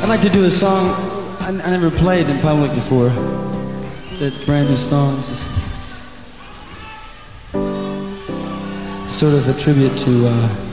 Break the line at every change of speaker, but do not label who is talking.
like to do a song I never played in public before. It's a brand new song. This is sort of a tribute to